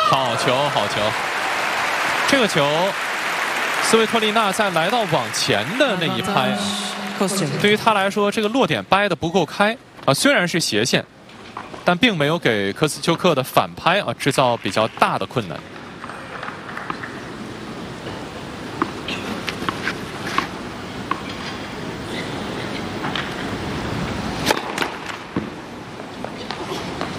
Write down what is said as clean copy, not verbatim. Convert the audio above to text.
好球，好球！这个球，斯维托利娜在来到网前的那一拍，对于他来说，这个落点掰得不够开啊，虽然是斜线，但并没有给科斯丘克的反拍啊制造比较大的困难。